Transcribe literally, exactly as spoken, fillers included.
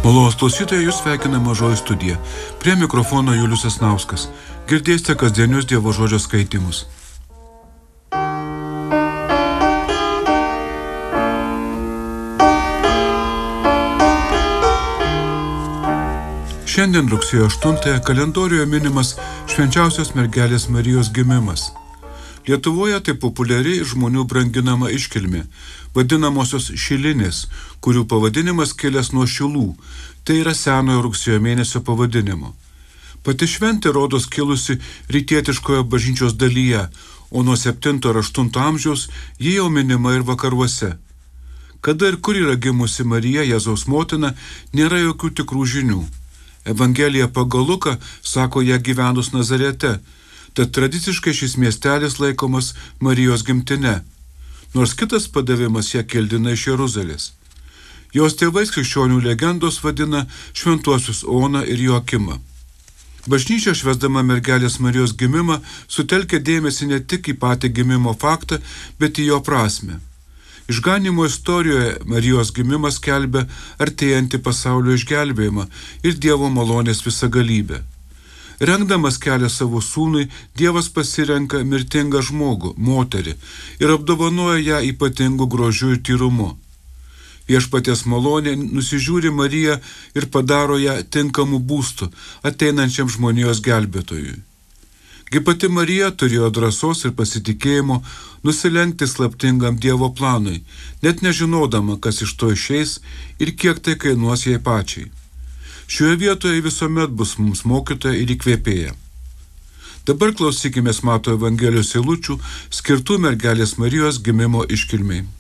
Malonūs klausytojai, jūs sveikina Mažoji studija. Prie mikrofono Julius Sasnauskas. Girdėsite kasdienius Dievo žodžio skaitymus. Šiandien rugsėjo aštuntąją kalendoriuje minimas švenčiausios mergelės Marijos gimimas. Lietuvoje tai populiari žmonių branginama iškilmė, vadinamosios šilinės, kurių pavadinimas kilęs nuo šilų, tai yra senojo rugsėjo mėnesio pavadinimo. Pati šventė rodos kilusi rytietiškoje bažnyčios dalyje, o nuo septinto ir aštunto amžiaus ji jau minima ir vakaruose. Kada ir kur yra gimusi Marija, Jėzaus motina, nėra jokių tikrų žinių. Evangelija pagal Luką sako ją gyvenus Nazarete, tad tradiciškai šis miestelis laikomas Marijos gimtine, nors kitas padavimas ją kildina iš Jeruzalės. Jos tėvais krikščionių legendos vadina šventuosius Oną ir Joakimą. Bažnyčia, švęsdama mergelės Marijos gimimą, sutelkia dėmesį ne tik į patį gimimo faktą, bet į jo prasmę. Išganymo istorijoje Marijos gimimas skelbia artėjantį pasaulio išgelbėjimą ir Dievo malonės visagalybę. Rengdamas kelią savo sūnui, Dievas pasirenka mirtingą žmogų, moterį, ir apdovanoja ją ypatingu grožiu ir tyrumu. Viešpaties malonė nusižiūri Mariją ir padaro ją tinkamų būstų ateinančiam žmonijos gelbėtojui. Gi pati Marija turėjo drąsos ir pasitikėjimo nusilenkti slaptingam Dievo planui, net nežinodama, kas iš to išeis ir kiek tai kainuos jai pačiai. Šioje vietoje visuomet bus mums mokytoja ir įkvėpėja. Dabar klausykimės Mato Evangelijos eilučių skirtų mergelės Marijos gimimo iškilmei.